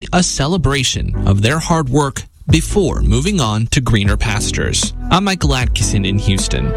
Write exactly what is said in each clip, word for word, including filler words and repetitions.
a celebration of their hard work before moving on to greener pastures. I'm Michael Atkinson in Houston.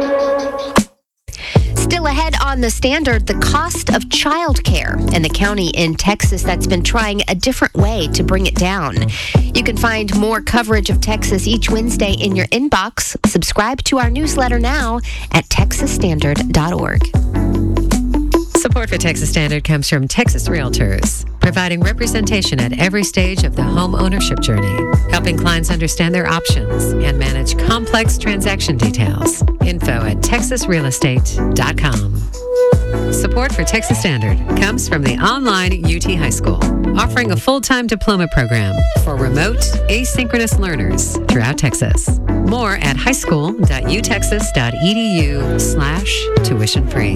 Still ahead on The Standard, the cost of childcare and the county in Texas that's been trying a different way to bring it down. You can find more coverage of Texas each Wednesday in your inbox. Subscribe to our newsletter now at texas standard dot org. Support for Texas Standard comes from Texas Realtors, providing representation at every stage of the home ownership journey, helping clients understand their options and manage complex transaction details. Info at texas real estate dot com. Support for Texas Standard comes from the online U T High School, offering a full-time diploma program for remote, asynchronous learners throughout Texas. More at highschool.utexas.edu slash tuition free.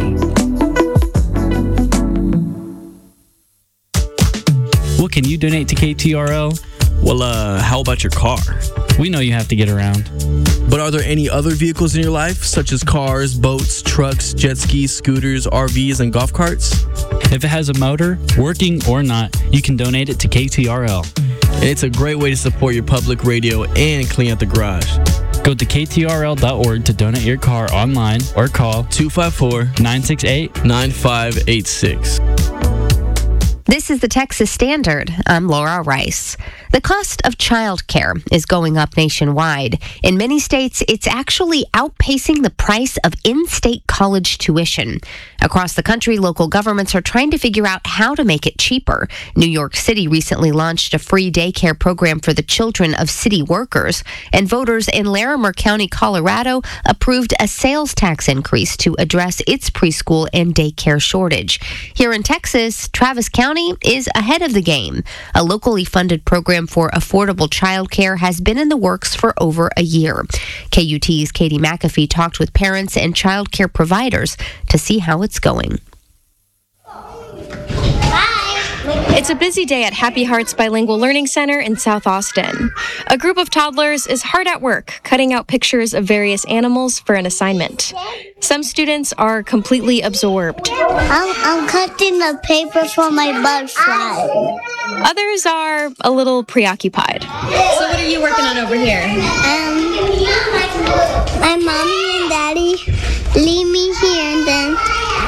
What can you donate to K T R L? Well, uh, how about your car? We know you have to get around. But are there any other vehicles in your life, such as cars, boats, trucks, jet skis, scooters, R Vs, and golf carts? If it has a motor, working or not, you can donate it to K T R L. And it's a great way to support your public radio and clean out the garage. Go to K T R L dot org to donate your car online or call two five four, nine six eight, nine five eight six. This is the Texas Standard. I'm Laura Rice. The cost of childcare is going up nationwide. In many states, it's actually outpacing the price of in-state college tuition. Across the country, local governments are trying to figure out how to make it cheaper. New York City recently launched a free daycare program for the children of city workers, and voters in Larimer County, Colorado, approved a sales tax increase to address its preschool and daycare shortage. Here in Texas, Travis County is ahead of the game. A locally funded program for affordable childcare has been in the works for over a year. K U T's Katie McAfee talked with parents and childcare providers to see how it's going. It's a busy day at Happy Hearts Bilingual Learning Center in South Austin. A group of toddlers is hard at work, cutting out pictures of various animals for an assignment. Some students are completely absorbed. I'm, I'm cutting the paper for my butterfly. Others are a little preoccupied. So what are you working on over here? Um, my mommy and daddy leave me here, and then,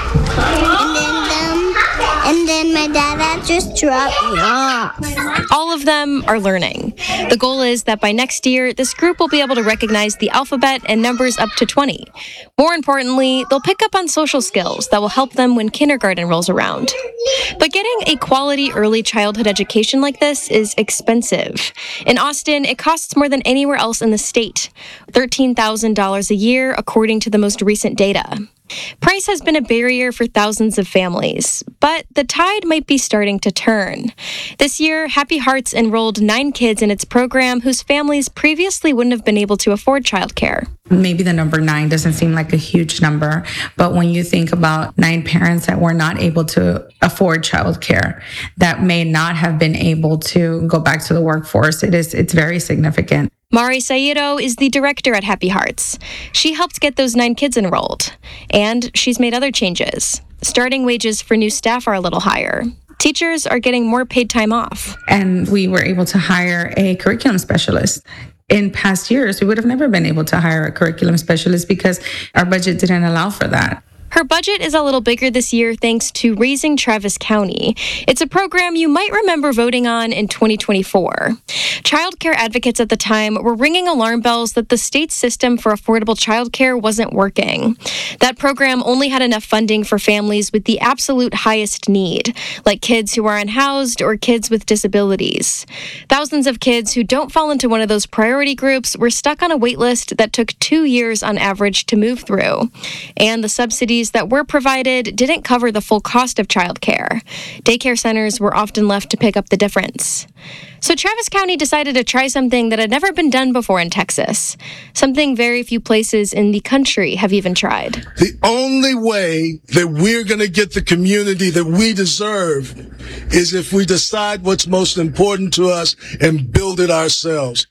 and then, um, and then my dad had just dropped me off. All of them are learning. The goal is that by next year, this group will be able to recognize the alphabet and numbers up to twenty. More importantly, they'll pick up on social skills that will help them when kindergarten rolls around. But getting a quality early childhood education like this is expensive. In Austin, it costs more than anywhere else in the state, thirteen thousand dollars a year, according to the most recent data. Price has been a barrier for thousands of families, but the tide might be starting to turn. This year, Happy Hearts enrolled nine kids in its program whose families previously wouldn't have been able to afford childcare. Maybe the number nine doesn't seem like a huge number, but when you think about nine parents that were not able to afford childcare, that may not have been able to go back to the workforce, it is it's very significant. Mari Sairo is the director at Happy Hearts. She helped get those nine kids enrolled, and she's made other changes. Starting wages for new staff are a little higher. Teachers are getting more paid time off. And we were able to hire a curriculum specialist. In past years, we would have never been able to hire a curriculum specialist because our budget didn't allow for that. Her budget is a little bigger this year thanks to Raising Travis County. It's a program you might remember voting on in twenty twenty-four. Childcare advocates at the time were ringing alarm bells that the state's system for affordable childcare wasn't working. That program only had enough funding for families with the absolute highest need, like kids who are unhoused or kids with disabilities. Thousands of kids who don't fall into one of those priority groups were stuck on a wait list that took two years on average to move through. And the subsidies that were provided didn't cover the full cost of childcare. Daycare centers were often left to pick up the difference. So Travis County decided to try something that had never been done before in Texas, something very few places in the country have even tried. The only way that we're going to get the community that we deserve is if we decide what's most important to us and build it ourselves.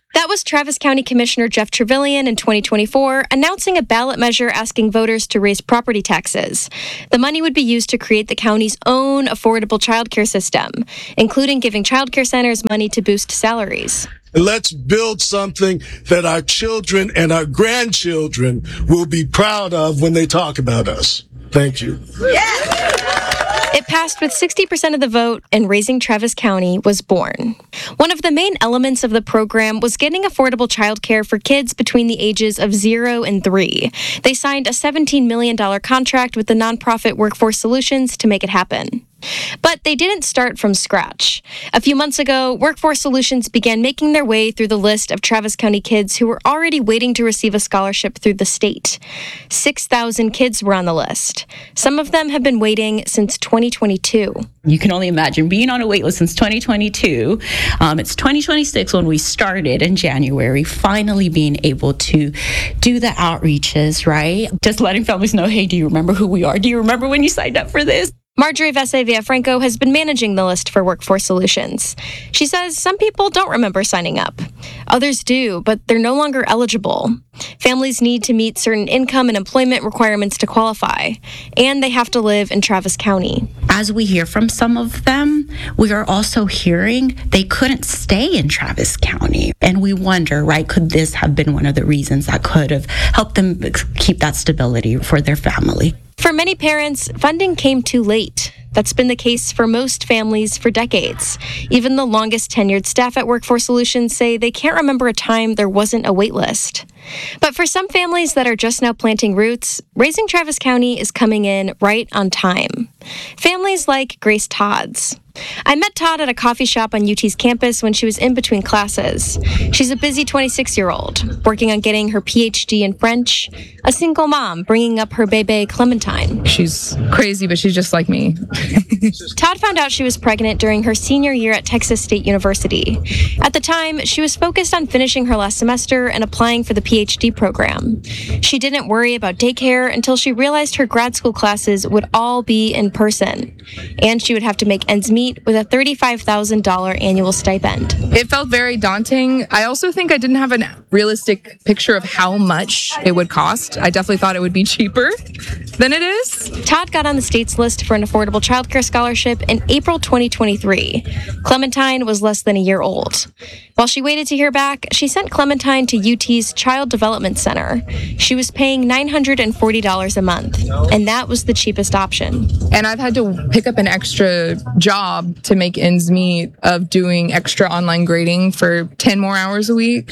That was Travis County Commissioner Jeff Trevelyan in twenty twenty-four announcing a ballot measure asking voters to raise property taxes. The money would be used to create the county's own affordable childcare system, including giving childcare centers money to boost salaries. Let's build something that our children and our grandchildren will be proud of when they talk about us. Thank you. It passed with sixty percent of the vote, and Raising Travis County was born. One of the main elements of the program was getting affordable childcare for kids between the ages of zero and three. They signed a seventeen million dollars contract with the nonprofit Workforce Solutions to make it happen. But they didn't start from scratch. A few months ago, Workforce Solutions began making their way through the list of Travis County kids who were already waiting to receive a scholarship through the state. six thousand kids were on the list. Some of them have been waiting since twenty twenty-two. You can only imagine being on a wait list since twenty twenty-two. Um, it's twenty twenty-six when we started in January, finally being able to do the outreaches, right? Just letting families know, hey, do you remember who we are? Do you remember when you signed up for this? Marjorie Vesse Villafranco has been managing the list for Workforce Solutions. She says some people don't remember signing up. Others do, but they're no longer eligible. Families need to meet certain income and employment requirements to qualify, and they have to live in Travis County. As we hear from some of them, we are also hearing they couldn't stay in Travis County. And we wonder, right, could this have been one of the reasons that could have helped them keep that stability for their family? For many parents, funding came too late. That's been the case for most families for decades. Even the longest tenured staff at Workforce Solutions say they can't remember a time there wasn't a wait list. But for some families that are just now planting roots, Raising Travis County is coming in right on time. Families like Grace Todd's. I met Todd at a coffee shop on U T's campus when she was in between classes. She's a busy twenty-six-year-old, working on getting her P H D in French, a single mom bringing up her bebe Clementine. She's crazy, but she's just like me. Todd found out she was pregnant during her senior year at Texas State University. At the time, she was focused on finishing her last semester and applying for the P H D program. She didn't worry about daycare until she realized her grad school classes would all be in person, and she would have to make ends meet with a thirty-five thousand dollars annual stipend. It felt very daunting. I also think I didn't have a realistic picture of how much it would cost. I definitely thought it would be cheaper than it is. Todd got on the state's list for an affordable childcare scholarship in April twenty twenty-three. Clementine was less than a year old. While she waited to hear back, she sent Clementine to U T's Child Development Center. She was paying nine hundred forty dollars a month, and that was the cheapest option. And I've had to pick up an extra job to make ends meet of doing extra online grading for ten more hours a week.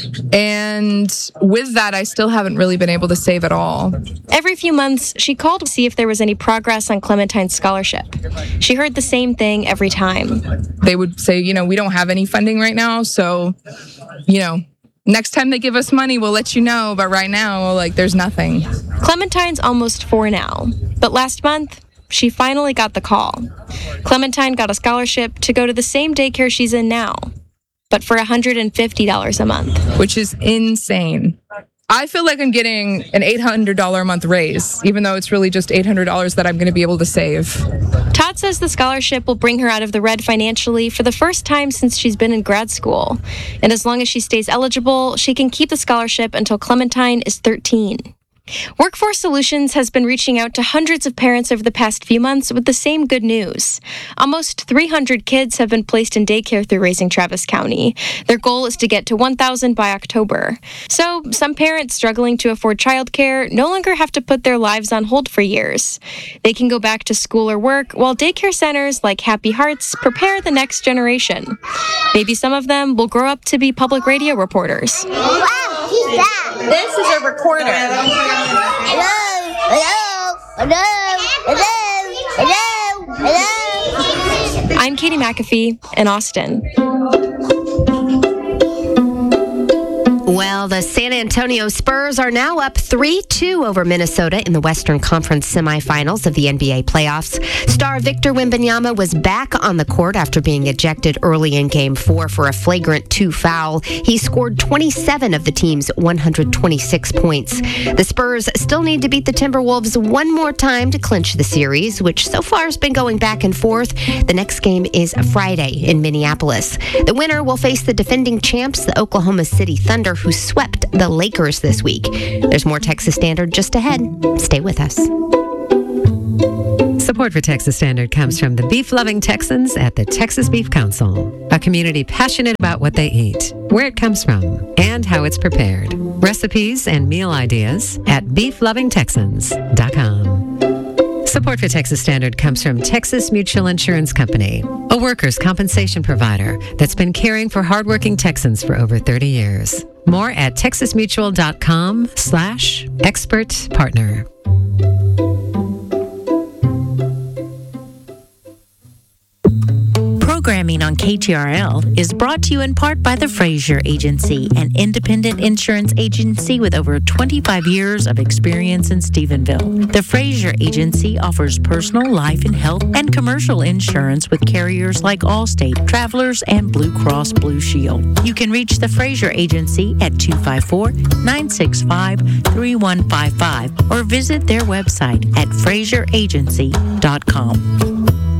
And with that, I still haven't really been able to save at all. Every few months, she called to see if there was any progress on Clementine's scholarship. She heard the same thing every time. They would say, you know, we don't have any funding right now, so, you know, next time they give us money, we'll let you know. But right now, like, there's nothing. Clementine's almost four now. But last month, she finally got the call. Clementine got a scholarship to go to the same daycare she's in now, but for one hundred fifty dollars a month. Which is insane. I feel like I'm getting an eight hundred dollars a month raise, even though it's really just eight hundred dollars that I'm going to be able to save. Todd says the scholarship will bring her out of the red financially for the first time since she's been in grad school. And as long as she stays eligible, she can keep the scholarship until Clementine is thirteen. Workforce Solutions has been reaching out to hundreds of parents over the past few months with the same good news. Almost three hundred kids have been placed in daycare through Raising Travis County. Their goal is to get to one thousand by October. So some parents struggling to afford childcare no longer have to put their lives on hold for years. They can go back to school or work while daycare centers like Happy Hearts prepare the next generation. Maybe some of them will grow up to be public radio reporters. Wow, who's that? This is a recorder. Hello, hello, hello, hello, hello, hello. I'm Katie McAfee in Austin. Well, Well, the San Antonio Spurs are now up three two over Minnesota in the Western Conference semifinals of the N B A playoffs. Star Victor Wembanyama was back on the court after being ejected early in Game four for a flagrant two foul. He scored twenty-seven of the team's one hundred twenty-six points. The Spurs still need to beat the Timberwolves one more time to clinch the series, which so far has been going back and forth. The next game is Friday in Minneapolis. The winner will face the defending champs, the Oklahoma City Thunder, who swept the Lakers this week. There's more Texas Standard just ahead. Stay with us. Support for Texas Standard comes from the beef-loving Texans at the Texas Beef Council, a community passionate about what they eat, where it comes from, and how it's prepared. Recipes and meal ideas at beef loving texans dot com. Support for Texas Standard comes from Texas Mutual Insurance Company, a workers' compensation provider that's been caring for hardworking Texans for over thirty years. More at texasmutual.com slash expert partner. Programming on K T R L is brought to you in part by the Fraser Agency, an independent insurance agency with over twenty-five years of experience in Stephenville. The Fraser Agency offers personal, life, and health and commercial insurance with carriers like Allstate, Travelers, and Blue Cross Blue Shield. You can reach the Fraser Agency at two five four, nine six five, three one five five or visit their website at fraser agency dot com.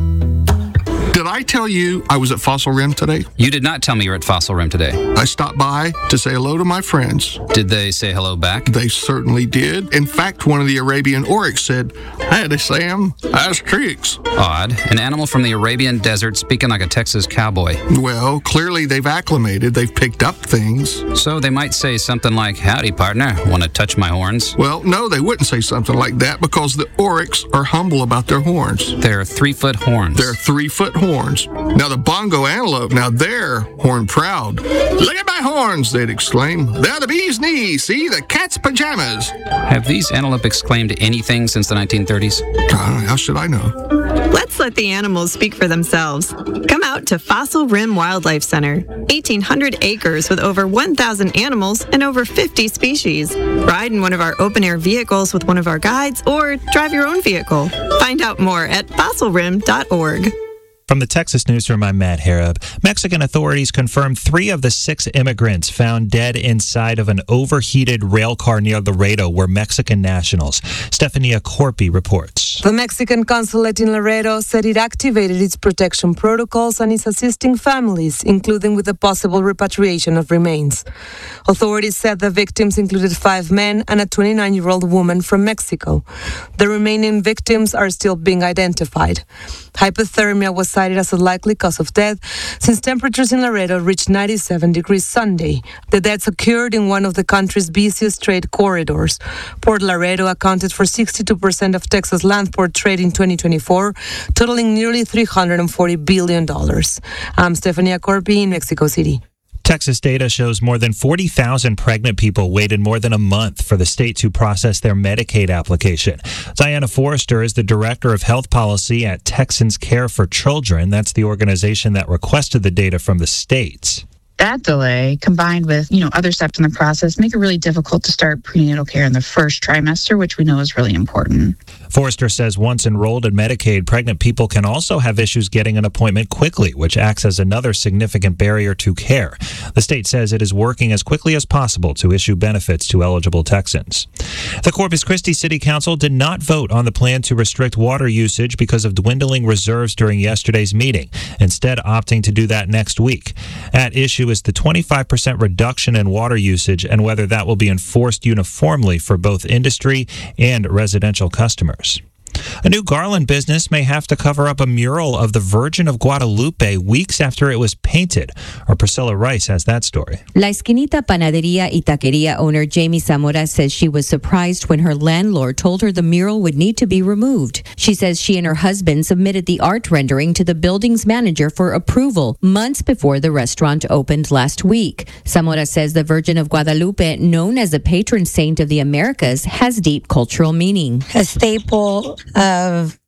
Did I tell you I was at Fossil Rim today? You did not tell me you were at Fossil Rim today. I stopped by to say hello to my friends. Did they say hello back? They certainly did. In fact, one of the Arabian oryx said, "Howdy, Sam. How's tricks?" Odd. An animal from the Arabian desert speaking like a Texas cowboy. Well, clearly they've acclimated. They've picked up things. So they might say something like, "Howdy, partner. Want to touch my horns?" Well, no, they wouldn't say something like that because the oryx are humble about their horns. They're three-foot horns. They're three-foot horns. Now, the bongo antelope, now they're horn proud. "Look at my horns," they'd exclaim. "They're the bee's knees. See, the cat's pajamas." Have these antelope exclaimed anything since the nineteen thirties? Uh, how should I know? Let's let the animals speak for themselves. Come out to Fossil Rim Wildlife Center. eighteen hundred acres with over one thousand animals and over fifty species. Ride in one of our open-air vehicles with one of our guides or drive your own vehicle. Find out more at fossil rim dot org. From the Texas Newsroom, I'm Matt Harab. Mexican authorities confirmed three of the six immigrants found dead inside of an overheated rail car near Laredo were Mexican nationals. Stefania Corpi reports. The Mexican consulate in Laredo said it activated its protection protocols and is assisting families, including with the possible repatriation of remains. Authorities said the victims included five men and a twenty-nine-year-old woman from Mexico. The remaining victims are still being identified. Hypothermia was cited as a likely cause of death since temperatures in Laredo reached ninety-seven degrees Sunday. The deaths occurred in one of the country's busiest trade corridors. Port Laredo accounted for sixty-two percent of Texas land port trade in twenty twenty-four, totaling nearly three hundred forty billion dollars. I'm Stefania Corpi in Mexico City. Texas data shows more than forty thousand pregnant people waited more than a month for the state to process their Medicaid application. Diana Forrester is the director of health policy at Texans Care for Children. That's the organization that requested the data from the states. That delay, combined with, you know, other steps in the process, make it really difficult to start prenatal care in the first trimester, which we know is really important. Forrester says once enrolled in Medicaid, pregnant people can also have issues getting an appointment quickly, which acts as another significant barrier to care. The state says it is working as quickly as possible to issue benefits to eligible Texans. The Corpus Christi City Council did not vote on the plan to restrict water usage because of dwindling reserves during yesterday's meeting, instead opting to do that next week. At issue is the twenty-five percent reduction in water usage and whether that will be enforced uniformly for both industry and residential customers. A new Garland business may have to cover up a mural of the Virgin of Guadalupe weeks after it was painted. Our Priscilla Rice has that story. La Esquinita Panaderia y Taqueria owner Jamie Zamora says she was surprised when her landlord told her the mural would need to be removed. She says she and her husband submitted the art rendering to the building's manager for approval months before the restaurant opened last week. Zamora says the Virgin of Guadalupe, known as the patron saint of the Americas, has deep cultural meaning. A staple of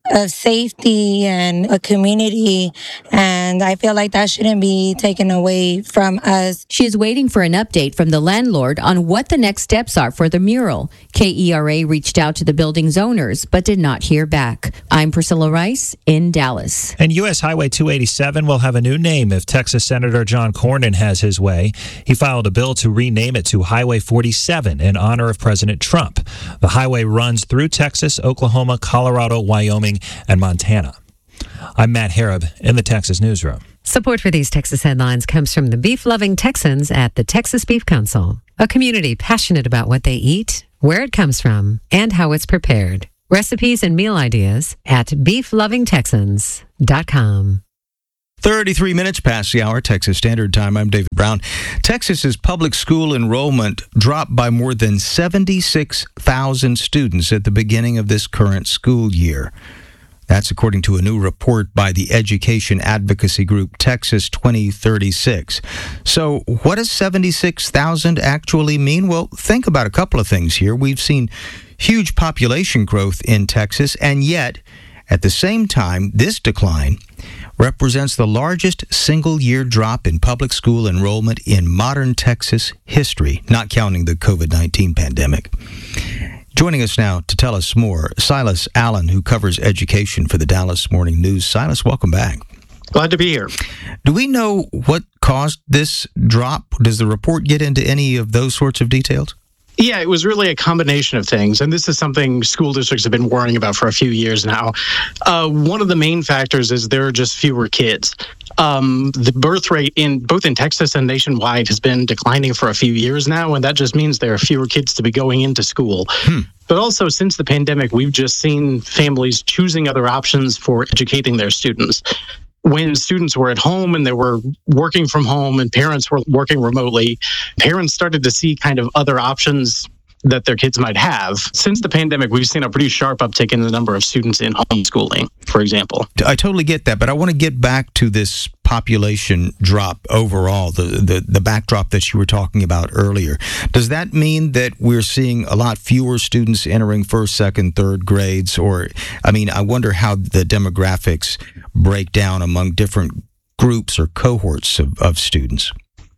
of safety and a community, and I feel like that shouldn't be taken away from us. She is waiting for an update from the landlord on what the next steps are for the mural. K E R A reached out to the building's owners, but did not hear back. I'm Priscilla Rice in Dallas. And U S Highway two eighty-seven will have a new name if Texas Senator John Cornyn has his way. He filed a bill to rename it to Highway forty-seven in honor of President Trump. The highway runs through Texas, Oklahoma, Colorado, Wyoming, and Montana. I'm Matt Harab in the Texas Newsroom. Support for these Texas headlines comes from the beef-loving Texans at the Texas Beef Council, a community passionate about what they eat, where it comes from, and how it's prepared. Recipes and meal ideas at beef loving texans dot com. thirty-three minutes past the hour, Texas Standard Time. I'm David Brown. Texas's public school enrollment dropped by more than seventy-six thousand students at the beginning of this current school year. That's according to a new report by the education advocacy group Texas twenty thirty-six. So what does seventy-six thousand actually mean? Well, think about a couple of things here. We've seen huge population growth in Texas, and yet, at the same time, this decline represents the largest single-year drop in public school enrollment in modern Texas history, not counting the covid nineteen pandemic. Joining us now to tell us more, Silas Allen, who covers education for the Dallas Morning News. Silas, welcome back. Glad to be here. Do we know what caused this drop? Does the report get into any of those sorts of details? Yeah, it was really a combination of things, and this is something school districts have been worrying about for a few years now. Uh, one of the main factors is there are just fewer kids. Um, the birth rate in both in Texas and nationwide has been declining for a few years now, and that just means there are fewer kids to be going into school. Hmm. But also, since the pandemic, we've just seen families choosing other options for educating their students. When students were at home and they were working from home and parents were working remotely, parents started to see kind of other options that their kids might have. Since the pandemic, we've seen a pretty sharp uptick in the number of students in homeschooling, for example. I totally get that, but I want to get back to this population drop overall, the, the, the backdrop that you were talking about earlier. Does that mean that we're seeing a lot fewer students entering first, second, third grades? Or, I mean, I wonder how the demographics break down among different groups or cohorts of, of students.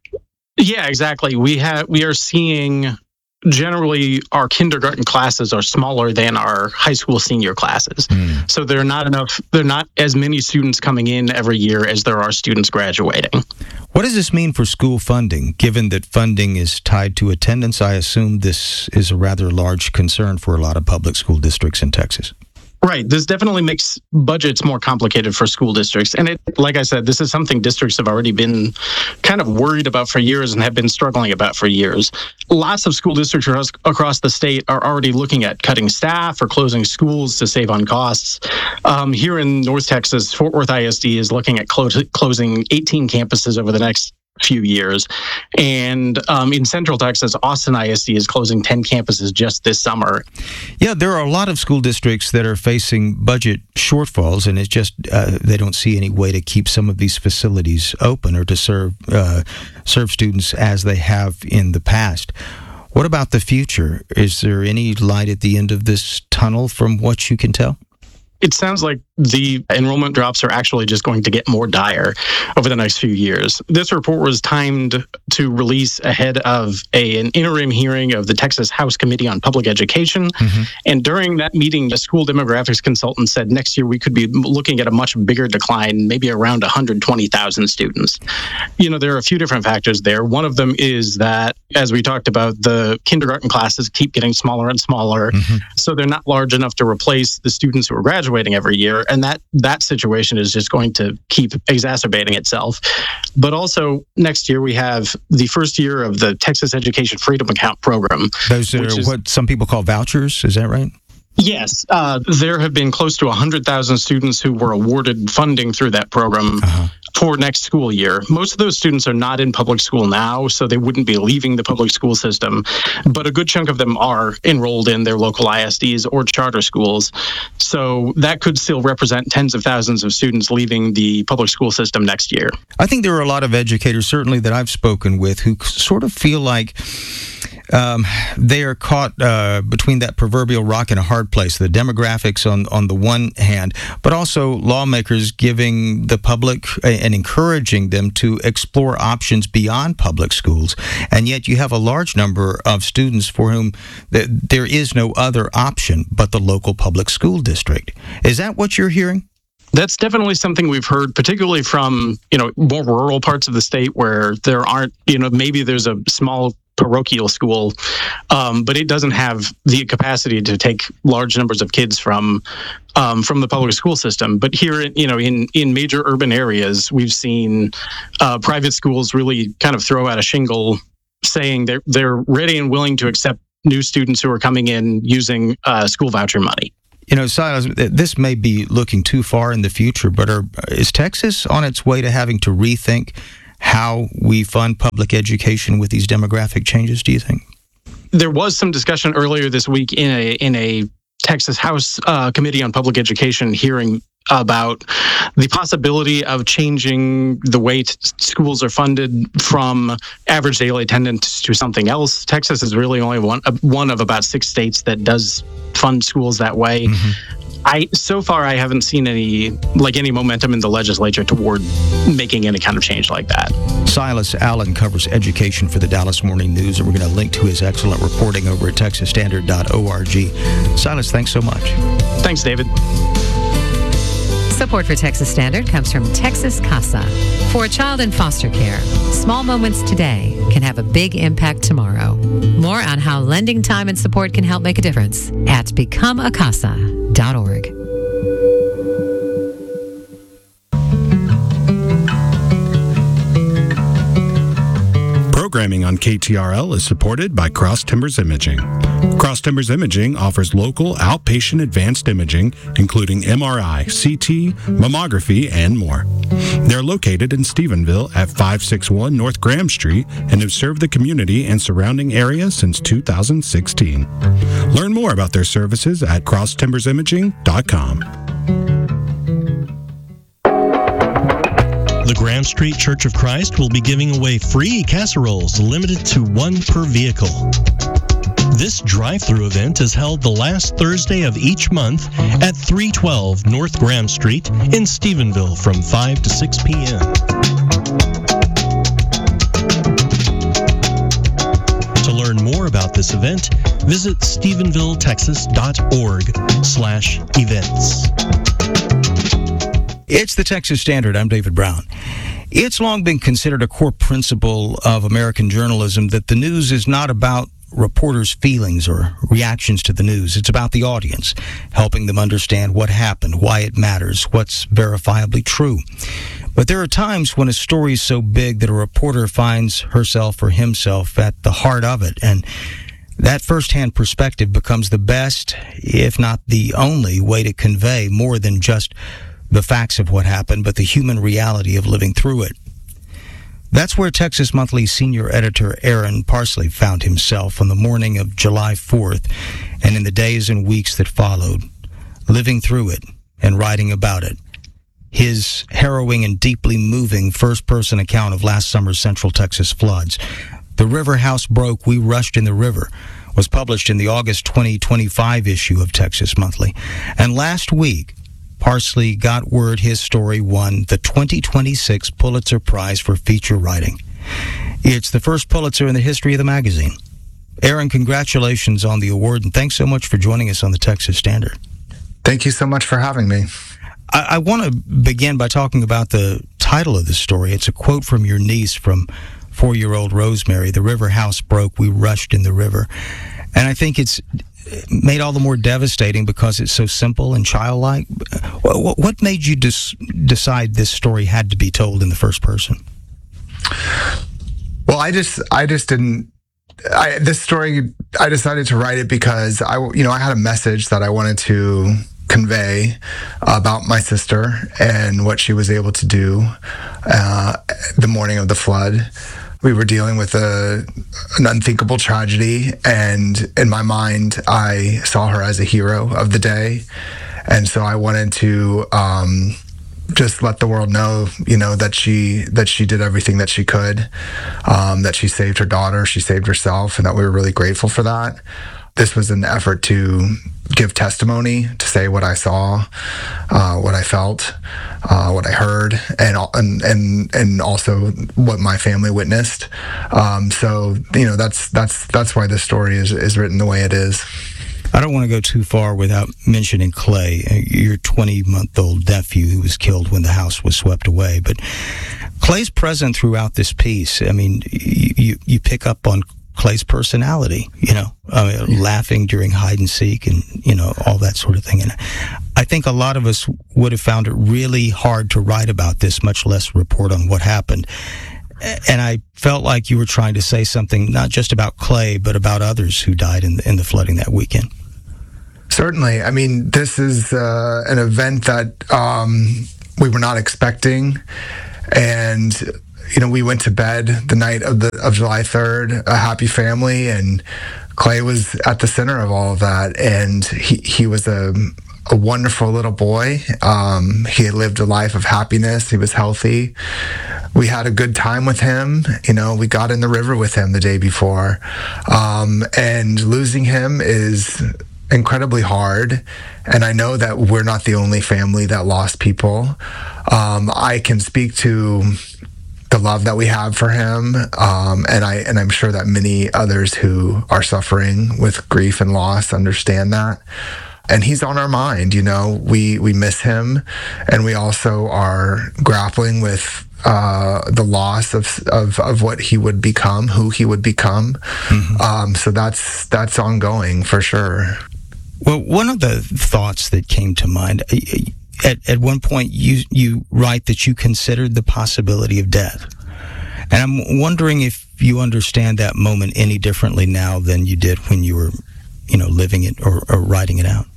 Yeah, exactly. We have we are seeing generally our kindergarten classes are smaller than our high school senior classes. Mm. So there are not enough, there are not as many students coming in every year as there are students graduating. What does this mean for school funding? Given that funding is tied to attendance, I assume this is a rather large concern for a lot of public school districts in Texas. Right. This definitely makes budgets more complicated for school districts. And it, like I said, this is something districts have already been kind of worried about for years and have been struggling about for years. Lots of school districts across the state are already looking at cutting staff or closing schools to save on costs. Um, here in North Texas, Fort Worth I S D is looking at clo- closing eighteen campuses over the next few years. And um, in Central Texas, Austin I S D is closing ten campuses just this summer. Yeah, there are a lot of school districts that are facing budget shortfalls, and it's just uh, they don't see any way to keep some of these facilities open or to serve uh, serve students as they have in the past. What about the future? Is there any light at the end of this tunnel from what you can tell? It sounds like the enrollment drops are actually just going to get more dire over the next few years. This report was timed to release ahead of a, an interim hearing of the Texas House Committee on Public Education. Mm-hmm. And during that meeting, the school demographics consultant said next year we could be looking at a much bigger decline, maybe around one hundred twenty thousand students. You know, there are a few different factors there. One of them is that, as we talked about, the kindergarten classes keep getting smaller and smaller. Mm-hmm. So they're not large enough to replace the students who are graduating every year. And that that situation is just going to keep exacerbating itself. But also next year we have the first year of the Texas Education Freedom Account program. Those are is, what some people call vouchers, is that right? Yes. Uh, there have been close to one hundred thousand students who were awarded funding through that program uh-huh. for next school year. Most of those students are not in public school now, so they wouldn't be leaving the public school system. But a good chunk of them are enrolled in their local I S Ds or charter schools. So that could still represent tens of thousands of students leaving the public school system next year. I think there are a lot of educators, certainly that I've spoken with, who sort of feel like um, they are caught uh, between that proverbial rock and a hard place, the demographics on, on the one hand, but also lawmakers giving the public and encouraging them to explore options beyond public schools. And yet you have a large number of students for whom th- there is no other option but the local public school district. Is that what you're hearing? That's definitely something we've heard, particularly from, you know, more rural parts of the state where there aren't, you know, maybe there's a small parochial school, um, but it doesn't have the capacity to take large numbers of kids from um, from the public school system. But here, you know, in, in major urban areas, we've seen uh, private schools really kind of throw out a shingle saying they're, they're ready and willing to accept new students who are coming in using uh, school voucher money. You know, Silas, this may be looking too far in the future, but are, is Texas on its way to having to rethink how we fund public education with these demographic changes, do you think? There was some discussion earlier this week in a in a Texas House uh, Committee on Public Education hearing about the possibility of changing the way t- schools are funded from average daily attendance to something else. Texas is really only one uh, one of about six states that does fund schools that way. Mm-hmm. I so far I haven't seen any like any momentum in the legislature toward making any kind of change like that. Silas Allen covers education for the Dallas Morning News, and we're going to link to his excellent reporting over at texas standard dot org. Silas, thanks so much. Thanks, David. Support for Texas Standard comes from Texas CASA. For a child in foster care, small moments today can have a big impact tomorrow. More on how lending time and support can help make a difference at become a casa dot org. Programming on K T R L is supported by Cross Timbers Imaging. Cross Timbers Imaging offers local outpatient advanced imaging, including M R I, C T, mammography, and more. They're located in Stephenville at five sixty-one North Graham Street and have served the community and surrounding area since two thousand sixteen. Learn more about their services at cross timbers imaging dot com. The Graham Street Church of Christ will be giving away free casseroles limited to one per vehicle. This drive-through event is held the last Thursday of each month at three twelve North Graham Street in Stephenville from five to six p.m. To learn more about this event, visit stephenville texas dot org slash events. It's the Texas Standard. I'm David Brown. It's long been considered a core principle of American journalism that the news is not about reporters' feelings or reactions to the news. It's about the audience, helping them understand what happened, why it matters, what's verifiably true. But there are times when a story is so big that a reporter finds herself or himself at the heart of it, and that firsthand perspective becomes the best, if not the only, way to convey more than just the facts of what happened, but the human reality of living through it. That's where Texas Monthly senior editor Aaron Parsley found himself on the morning of July fourth and in the days and weeks that followed, living through it and writing about it. His harrowing and deeply moving first-person account of last summer's Central Texas floods, "The River House Broke, We Rushed in the River," was published in the August twenty twenty-five issue of Texas Monthly. And last week, Parsley got word his story won the twenty twenty-six Pulitzer Prize for feature writing. It's the first Pulitzer in the history of the magazine. Aaron, congratulations on the award, and thanks so much for joining us on the Texas Standard. Thank you so much for having me. I, I want to begin by talking about the title of the story. It's a quote from your niece, from four-year-old Rosemary. "The river house broke, we rushed in the river." And I think it's made all the more devastating because it's so simple and childlike. What, what made you dis- decide this story had to be told in the first person? Well, I just, I just didn't. I, this story, I decided to write it because I, you know, I had a message that I wanted to convey about my sister and what she was able to do uh, the morning of the flood. We were dealing with a, an unthinkable tragedy, and in my mind, I saw her as a hero of the day. And so I wanted to um, just let the world know, you know, that she that she did everything that she could, um, that she saved her daughter, she saved herself, and that we were really grateful for that. This was an effort to give testimony, to say what I saw, uh, what I felt, uh, what I heard, and and and and also what my family witnessed. Um, so you know, that's that's that's why this story is is written the way it is. I don't want to go too far without mentioning Clay, your twenty-month-old nephew who was killed when the house was swept away. But Clay's present throughout this piece. I mean, you you pick up on Clay's personality, you know, uh, laughing during hide and seek and, you know, all that sort of thing. And I think a lot of us would have found it really hard to write about this, much less report on what happened. And I felt like you were trying to say something not just about Clay, but about others who died in the, in the flooding that weekend. Certainly. I mean, this is uh, an event that um, we were not expecting. And you know, we went to bed the night of the of July third, a happy family, and Clay was at the center of all of that. And he, he was a, a wonderful little boy. Um, he had lived a life of happiness. He was healthy. We had a good time with him. You know, we got in the river with him the day before. Um, and losing him is incredibly hard. And I know that we're not the only family that lost people. Um, I can speak to the love that we have for him, um, and I and I'm sure that many others who are suffering with grief and loss understand that. And he's on our mind, you know. We we miss him, and we also are grappling with uh, the loss of, of of what he would become, who he would become. Mm-hmm. Um, so that's that's ongoing for sure. Well, one of the thoughts that came to mind. At, at one point, you you write that you considered the possibility of death. And I'm wondering if you understand that moment any differently now than you did when you were, you know, living it or, or writing it out.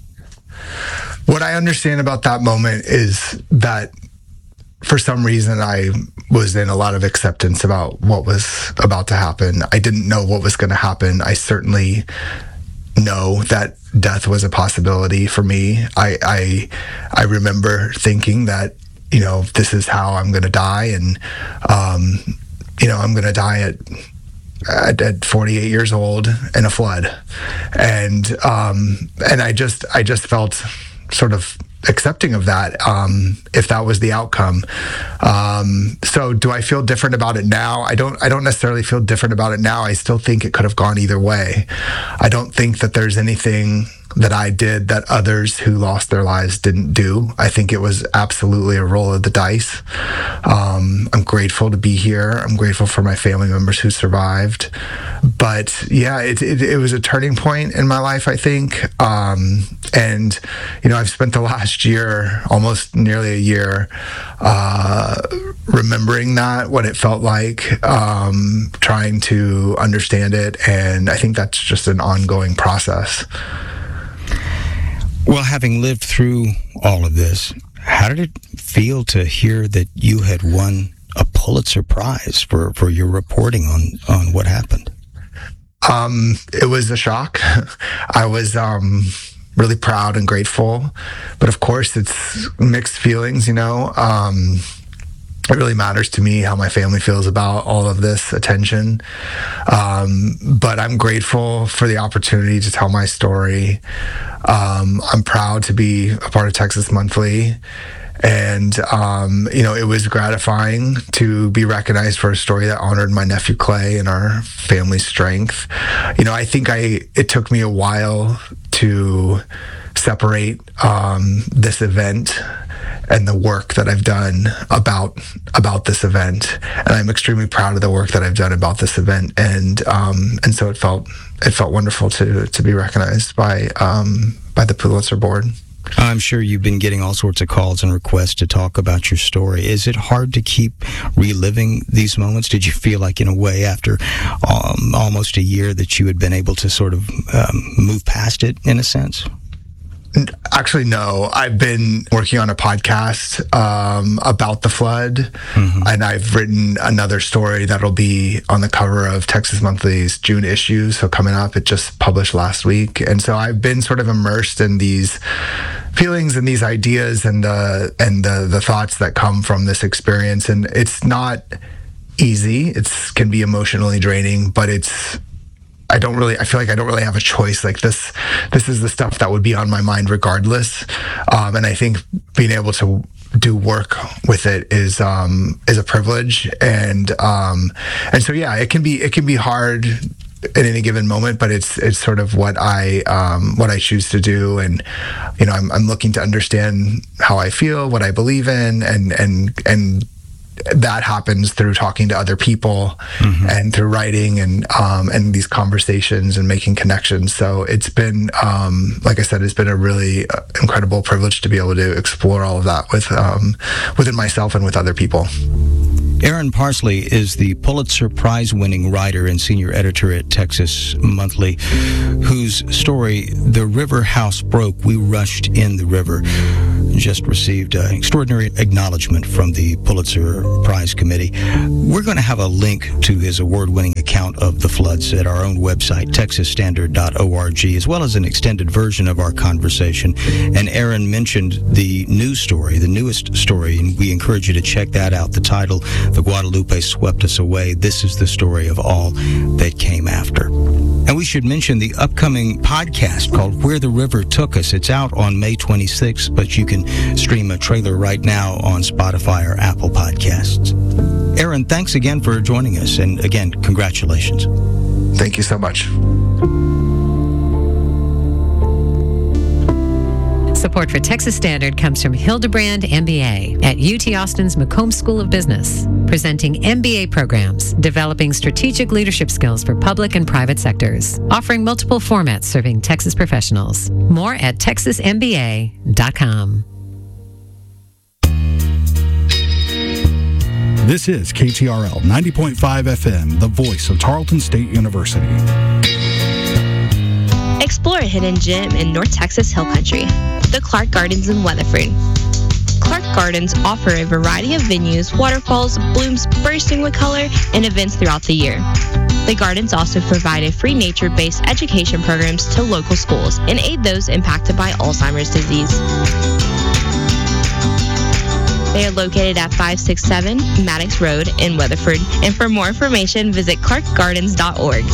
What I understand about that moment is that for some reason I was in a lot of acceptance about what was about to happen. I didn't know what was going to happen. I certainly know that death was a possibility for me. I, I I remember thinking that, you know, this is how I'm going to die, and um, you know, I'm going to die at, at at forty-eight years old in a flood, and um, and I just I just felt sort of accepting of that, um, if that was the outcome. Um, so do I feel different about it now? I don't, I don't necessarily feel different about it now. I still think it could have gone either way. I don't think that there's anything that I did that others who lost their lives didn't do. I think it was absolutely a roll of the dice. Um, I'm grateful to be here. I'm grateful for my family members who survived. But yeah, it, it, it was a turning point in my life, I think. Um, and, you know, I've spent the last year, almost nearly a year, uh, remembering that, what it felt like, um, trying to understand it. And I think that's just an ongoing process. Well, having lived through all of this, how did it feel to hear that you had won a Pulitzer Prize for, for your reporting on, on what happened? Um, it was a shock. I was um, really proud and grateful. But of course, it's mixed feelings, you know. Um, it really matters to me how my family feels about all of this attention. Um, but I'm grateful for the opportunity to tell my story. Um, I'm proud to be a part of Texas Monthly. And, um, you know, it was gratifying to be recognized for a story that honored my nephew Clay and our family's strength. You know, I think I it took me a while to separate um, this event and the work that I've done about about this event, and I'm extremely proud of the work that I've done about this event, and um, and so it felt it felt wonderful to to be recognized by um, by the Pulitzer Board. I'm sure you've been getting all sorts of calls and requests to talk about your story. Is it hard to keep reliving these moments? Did you feel like, in a way, after um, almost a year, that you had been able to sort of um, move past it, in a sense? Actually, no. I've been working on a podcast um, about the flood, mm-hmm. and I've written another story that'll be on the cover of Texas Monthly's June issue. So coming up, it just published last week. And so I've been sort of immersed in these feelings and these ideas and the and the the thoughts that come from this experience. And it's not easy. It's can be emotionally draining, but it's I don't really I feel like I don't really have a choice. Like this this is the stuff that would be on my mind regardless. Um, and I think being able to do work with it is um, is a privilege. And um, and so yeah, it can be it can be hard at any given moment, but it's it's sort of what I um, what I choose to do, and you know I'm I'm looking to understand how I feel, what I believe in, and and and that happens through talking to other people mm-hmm. and through writing and um, and these conversations and making connections. So it's been um, like I said, it's been a really incredible privilege to be able to explore all of that with um, within myself and with other people. Aaron Parsley is the Pulitzer Prize-winning writer and senior editor at Texas Monthly, whose story, The River House Broke, We Rushed in the River, just received uh, extraordinary acknowledgement from the Pulitzer Prize Committee. We're going to have a link to his award-winning account of the floods at our own website, texas standard dot org, as well as an extended version of our conversation. And Aaron mentioned the news story, the newest story, and we encourage you to check that out. The title, The Guadalupe Swept Us Away. This is the story of all that came after. And we should mention the upcoming podcast called Where the River Took Us. It's out on May twenty-sixth, but you can stream a trailer right now on Spotify or Apple Podcasts. Aaron, thanks again for joining us. And again, congratulations. Thank you so much. Support for Texas Standard comes from Hildebrand M B A at U T Austin's McCombs School of Business, presenting M B A programs, developing strategic leadership skills for public and private sectors, offering multiple formats serving Texas professionals. More at texas m b a dot com. This is K T R L ninety point five F M, the voice of Tarleton State University. Explore a hidden gem in North Texas Hill Country, the Clark Gardens in Weatherford. Clark Gardens offer a variety of venues, waterfalls, blooms bursting with color, and events throughout the year. The gardens also provide a free nature-based education programs to local schools and aid those impacted by Alzheimer's disease. They are located at five sixty-seven Maddox Road in Weatherford, and for more information, visit clark gardens dot org.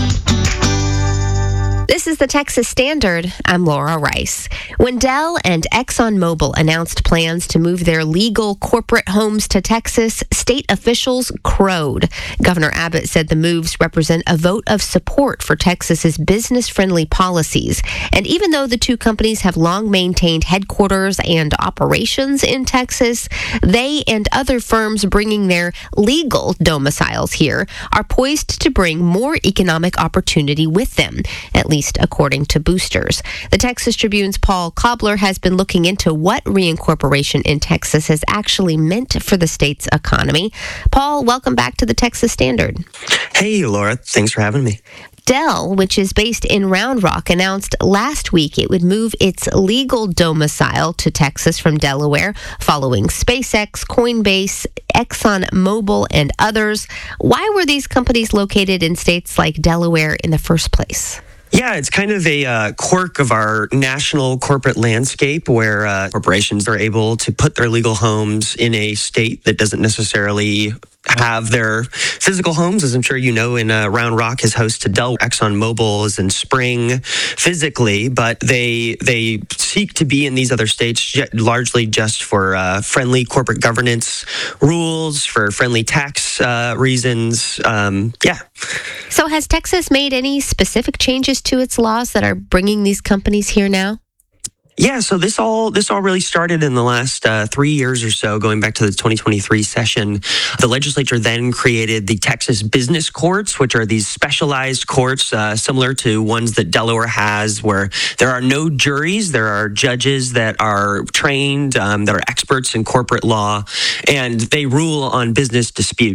This is the Texas Standard. I'm Laura Rice. When Dell and ExxonMobil announced plans to move their legal corporate homes to Texas, state officials crowed. Governor Abbott said the moves represent a vote of support for Texas's business-friendly policies. And even though the two companies have long maintained headquarters and operations in Texas, they and other firms bringing their legal domiciles here are poised to bring more economic opportunity with them, at least according to boosters. The Texas Tribune's Paul Cobbler has been looking into what reincorporation in Texas has actually meant for the state's economy. Paul, welcome back to the Texas Standard. Hey, Laura. Thanks for having me. Dell, which is based in Round Rock, announced last week it would move its legal domicile to Texas from Delaware, following SpaceX, Coinbase, ExxonMobil, and others. Why were these companies located in states like Delaware in the first place? Yeah, it's kind of a uh, quirk of our national corporate landscape where uh, corporations are able to put their legal homes in a state that doesn't necessarily have their physical homes. As I'm sure you know, in uh, Round Rock is host to Dell. ExxonMobil is in Spring physically, but they they seek to be in these other states largely just for uh, friendly corporate governance rules, for friendly tax uh, reasons. Um, yeah. So has Texas made any specific changes to its laws that are bringing these companies here now? Yeah, so this all this all really started in the last uh, three years or so, going back to the twenty twenty-three session. The legislature then created the Texas Business Courts, which are these specialized courts uh, similar to ones that Delaware has, where there are no juries. There are judges that are trained, um, that are experts in corporate law, and they rule on business disputes.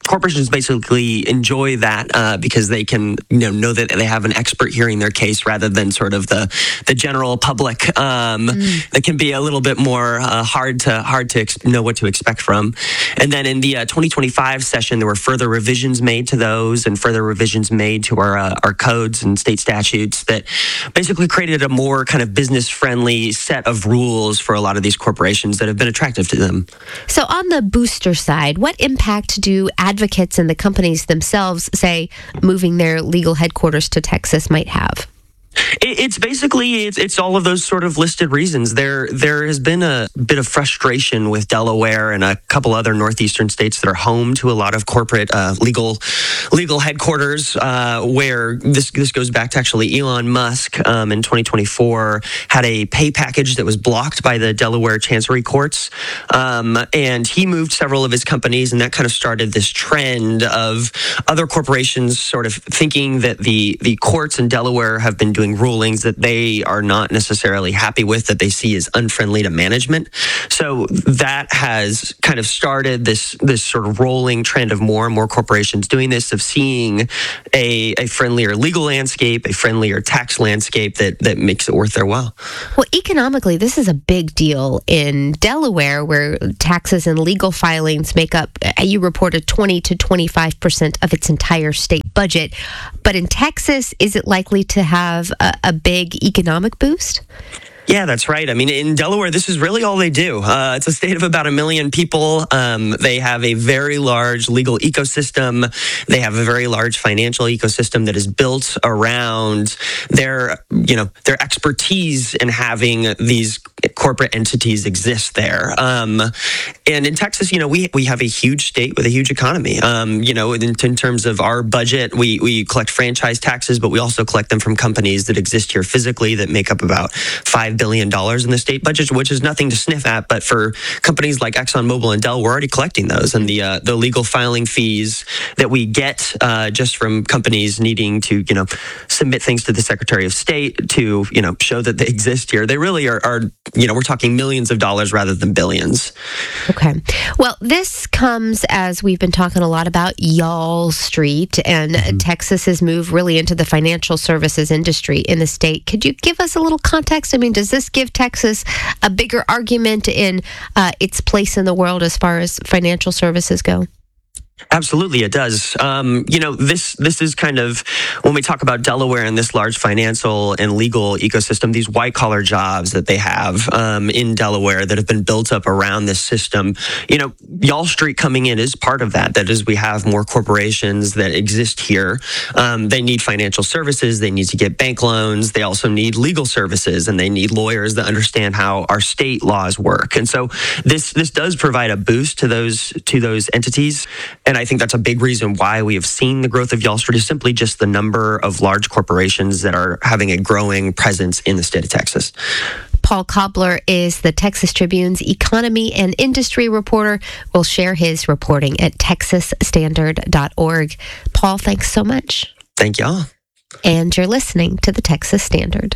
corporations basically enjoy that uh, because they can, you know, know that they have an expert hearing their case rather than sort of the the general public. Um, mm. That can be a little bit more uh, hard to hard to ex- know what to expect from. And then in the uh, twenty twenty-five session, there were further revisions made to those and further revisions made to our uh, our codes and state statutes that basically created a more kind of business friendly set of rules for a lot of these corporations that have been attractive to them. So on the booster side, what impact do advocates and the companies themselves say moving their legal headquarters to Texas might have? It's basically it's, it's all of those sort of listed reasons. There there has been a bit of frustration with Delaware and a couple other northeastern states that are home to a lot of corporate uh, legal legal headquarters. Uh, where this this goes back to actually Elon Musk um, in twenty twenty-four had a pay package that was blocked by the Delaware Chancery courts, um, and he moved several of his companies, and that kind of started this trend of other corporations sort of thinking that the the courts in Delaware have been doing rulings that they are not necessarily happy with, that they see as unfriendly to management. So that has kind of started this this sort of rolling trend of more and more corporations doing this, of seeing a, a friendlier legal landscape, a friendlier tax landscape that, that makes it worth their while. Well, economically, this is a big deal in Delaware, where taxes and legal filings make up, you reported, twenty to twenty-five percent of its entire state budget. But in Texas, is it likely to have a, a big economic boost? Yeah, that's right. I mean, in Delaware, this is really all they do. Uh, it's a state of about a million people. Um, they have a very large legal ecosystem. They have a very large financial ecosystem that is built around their, you know, their expertise in having these corporate entities exist there. Um, and in Texas, you know, we we have a huge state with a huge economy. Um, you know, in, in terms of our budget, we we collect franchise taxes, but we also collect them from companies that exist here physically that make up about five billion dollars in the state budget, which is nothing to sniff at. But for companies like ExxonMobil and Dell, we're already collecting those, and the uh, the legal filing fees that we get uh, just from companies needing to, you know, submit things to the Secretary of State to, you know, show that they exist here. They really are, are you know, we're talking millions of dollars rather than billions. Okay. Well, this comes as we've been talking a lot about Y'all Street and mm-hmm. Texas's move really into the financial services industry in the state. Could you give us a little context? I mean, does this give Texas a bigger argument in uh, its place in the world as far as financial services go? Absolutely, it does. Um, you know, this this is kind of, when we talk about Delaware and this large financial and legal ecosystem, these white-collar jobs that they have um, in Delaware that have been built up around this system. You know, Y'all Street coming in is part of that. That is, we have more corporations that exist here. Um, they need financial services. They need to get bank loans. They also need legal services, and they need lawyers that understand how our state laws work. And so this this does provide a boost to those to those entities. And I think that's a big reason why we have seen the growth of Y'all Street, is simply just the number of large corporations that are having a growing presence in the state of Texas. Paul Cobbler is the Texas Tribune's economy and industry reporter. We'll share his reporting at texas standard dot org. Paul, thanks so much. Thank y'all. And you're listening to the Texas Standard.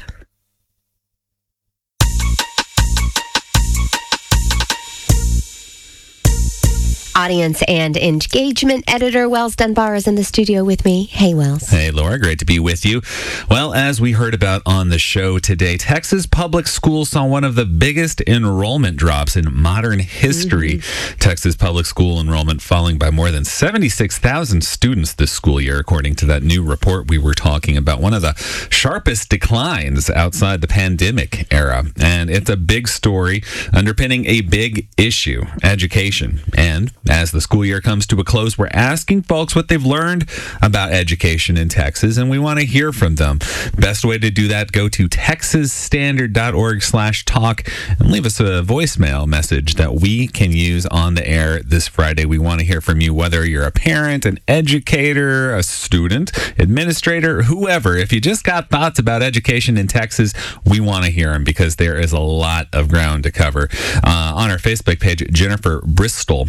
Audience and engagement editor Wells Dunbar is in the studio with me. Hey, Wells. Hey, Laura. Great to be with you. Well, as we heard about on the show today, Texas public schools saw one of the biggest enrollment drops in modern history. Mm-hmm. Texas public school enrollment falling by more than seventy-six thousand students this school year, according to that new report we were talking about. One of the sharpest declines outside the pandemic era. And it's a big story underpinning a big issue, education. And as the school year comes to a close, we're asking folks what they've learned about education in Texas, and we want to hear from them. Best way to do that, go to texas standard dot org slash talk and leave us a voicemail message that we can use on the air this Friday. We want to hear from you, whether you're a parent, an educator, a student, administrator, whoever. If you just got thoughts about education in Texas, we want to hear them, because there is a lot of ground to cover. Uh, on our Facebook page, Jennifer Bristol, she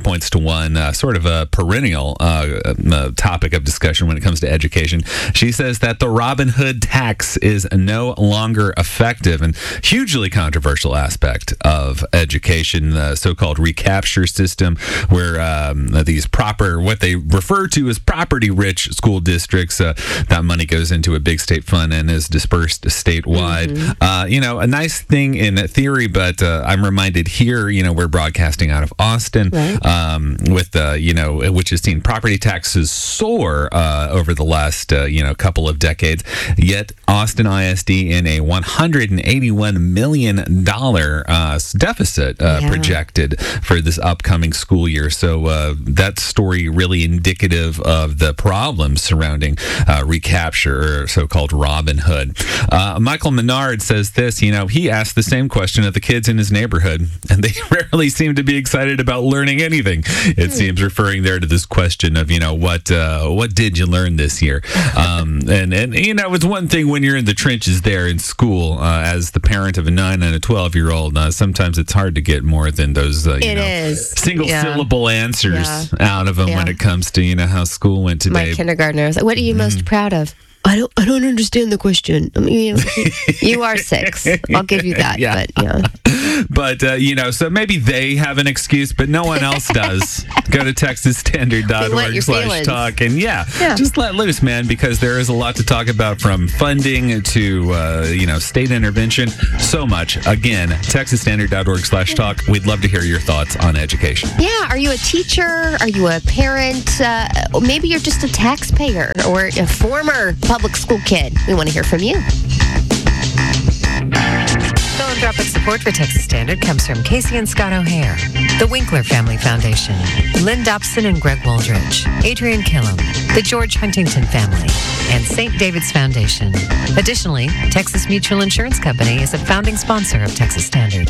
points to one, uh, sort of a perennial uh, uh, topic of discussion when it comes to education. She says that the Robin Hood tax is no longer effective, and hugely controversial aspect of education, the so-called recapture system, where um, these proper, what they refer to as property-rich school districts, uh, that money goes into a big state fund and is dispersed statewide. Mm-hmm. Uh, you know, a nice thing in theory, but uh, I'm reminded here, you know, we're broadcasting out of Austin, right. um, with, uh, you know, which has seen property taxes soar uh, over the last, uh, you know, couple of decades. Yet Austin I S D in a one hundred eighty-one million dollars uh, deficit uh, yeah. projected for this upcoming school year. So uh, that story really indicative of the problems surrounding uh, recapture, or so-called Robin Hood. Uh, Michael Menard says this, you know, he asked the same question of the kids in his neighborhood, and they rarely seem to be excited about learning anything. It hmm. seems referring there to this question of, you know, what uh, what did you learn this year? Um, and, and, you know, it's one thing when you're in the trenches there in school, uh, as the parent of a nine and a twelve-year-old, uh, sometimes it's hard to get more than those, uh, you it know, is. single-syllable yeah. answers yeah. out of them yeah. when it comes to, you know, how school went today. My kindergartner was like, what are you most mm. proud of? I don't I don't understand the question. I mean, you, know, you are six. I'll give you that. yeah. But, yeah. but uh, you know, so maybe they have an excuse, but no one else does. Go to texas standard dot org slash talk and yeah, yeah, just let loose, man, because there is a lot to talk about, from funding to, uh, you know, state intervention. So much. Again, texas standard dot org slash talk. We'd love to hear your thoughts on education. Yeah. Are you a teacher? Are you a parent? Uh, maybe you're just a taxpayer or a former public school kid. We want to hear from you. Philanthropic support for Texas Standard comes from Casey and Scott O'Hare, the Winkler Family Foundation, Lynn Dobson and Greg Wooldridge, Adrian Killam, the George Huntington family, and Saint David's Foundation. Additionally, Texas Mutual Insurance Company is a founding sponsor of Texas Standard.